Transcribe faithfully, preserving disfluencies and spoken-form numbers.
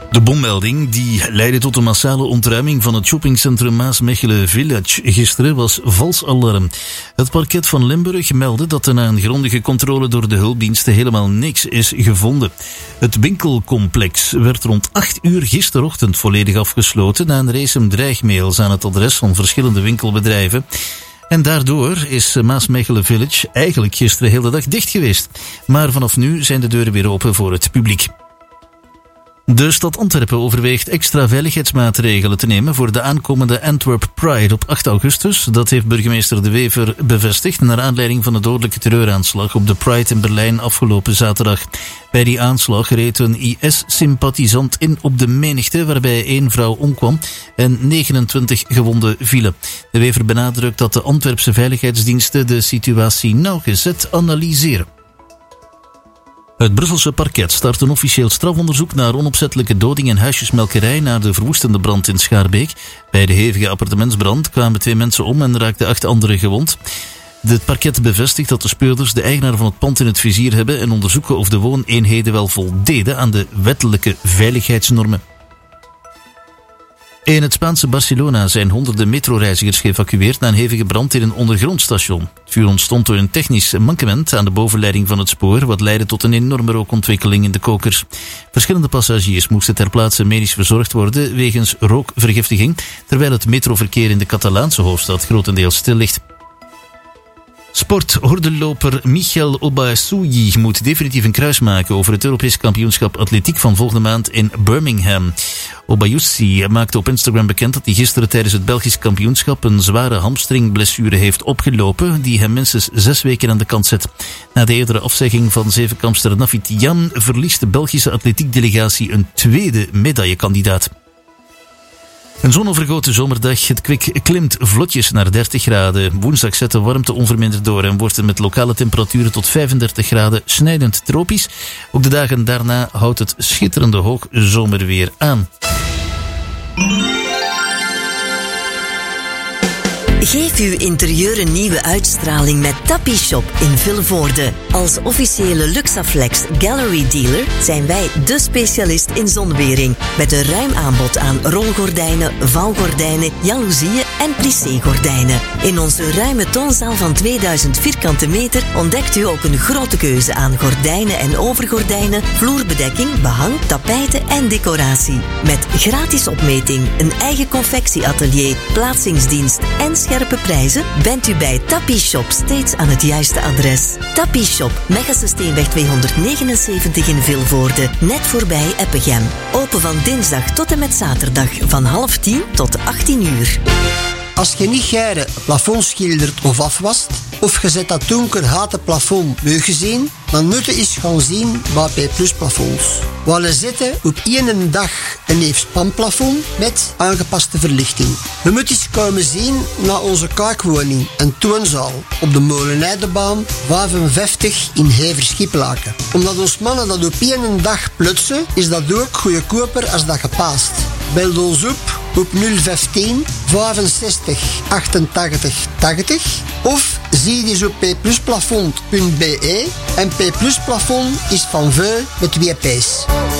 De bommelding die leidde tot een massale ontruiming van het shoppingcentrum Maasmechelen Village gisteren was vals alarm. Het parket van Limburg meldde dat er na een grondige controle door de hulpdiensten helemaal niks is gevonden. Het winkelcomplex werd rond acht uur gisterochtend volledig afgesloten na een race dreigmails aan het adres van verschillende winkelbedrijven. En daardoor is Maasmechelen Village eigenlijk gisteren heel de dag dicht geweest. Maar vanaf nu zijn de deuren weer open voor het publiek. De stad Antwerpen overweegt extra veiligheidsmaatregelen te nemen voor de aankomende Antwerp Pride op acht augustus. Dat heeft burgemeester De Wever bevestigd naar aanleiding van de dodelijke terreuraanslag op de Pride in Berlijn afgelopen zaterdag. Bij die aanslag reed een I S-sympathisant in op de menigte, waarbij één vrouw omkwam en negenentwintig gewonden vielen. De Wever benadrukt dat de Antwerpse veiligheidsdiensten de situatie nauwgezet analyseren. Het Brusselse parket start een officieel strafonderzoek naar onopzettelijke doding en huisjesmelkerij na de verwoestende brand in Schaarbeek. Bij de hevige appartementsbrand kwamen twee mensen om en raakten acht anderen gewond. Het parket bevestigt dat de speurders de eigenaar van het pand in het vizier hebben en onderzoeken of de wooneenheden wel voldeden aan de wettelijke veiligheidsnormen. In het Spaanse Barcelona zijn honderden metroreizigers geëvacueerd na een hevige brand in een ondergrondstation. Het vuur ontstond door een technisch mankement aan de bovenleiding van het spoor, wat leidde tot een enorme rookontwikkeling in de kokers. Verschillende passagiers moesten ter plaatse medisch verzorgd worden wegens rookvergiftiging, terwijl het metroverkeer in de Catalaanse hoofdstad grotendeels stil ligt. Sport-hordenloper Michel Obasui moet definitief een kruis maken over het Europees kampioenschap atletiek van volgende maand in Birmingham. Obasui maakte op Instagram bekend dat hij gisteren tijdens het Belgisch kampioenschap een zware hamstringblessure heeft opgelopen die hem minstens zes weken aan de kant zet. Na de eerdere afzegging van zevenkampster Nafit Jan verliest de Belgische atletiekdelegatie een tweede medaillekandidaat. Een zonovergoten zomerdag. Het kwik klimt vlotjes naar dertig graden. Woensdag zet de warmte onverminderd door en wordt het met lokale temperaturen tot vijfendertig graden snijdend tropisch. Ook de dagen daarna houdt het schitterende hoogzomerweer aan. Geef uw interieur een nieuwe uitstraling met Tapishop in Vilvoorde. Als officiële Luxaflex Gallery Dealer zijn wij de specialist in zonwering. Met een ruim aanbod aan rolgordijnen, vouwgordijnen, jaloezieën en plissé-gordijnen. In onze ruime toonzaal van tweeduizend vierkante meter ontdekt u ook een grote keuze aan gordijnen en overgordijnen, vloerbedekking, behang, tapijten en decoratie. Met gratis opmeting, een eigen confectieatelier, plaatsingsdienst en scherpe prijzen bent u bij Tapishop steeds aan het juiste adres. Tapishop, Mechelse-Steenweg tweehonderdnegenenzeventig in Vilvoorde, net voorbij Eppegem. Open van dinsdag tot en met zaterdag van half tien tot achttien uur. Als je niet geren plafond schildert of afwast, of je zet dat donker houten plafond leuk gezien, dan moet je eens gaan zien bij P plus plafonds. We zetten op één dag een neef spanplafond met aangepaste verlichting. We moeten eens komen zien naar onze kaakwoning, een toonzaal, op de Molenaardebaan vijfenvijftig in Hever-Schiplaken. Omdat ons mannen dat op één dag plutsen, is dat ook goedkoper als dat gepaast. Bel ons op op nul vijftien vijfenzestig achtentachtig tachtig of zie eens op p plus plafond punt b e en P plus plafond is van veel met twee p's.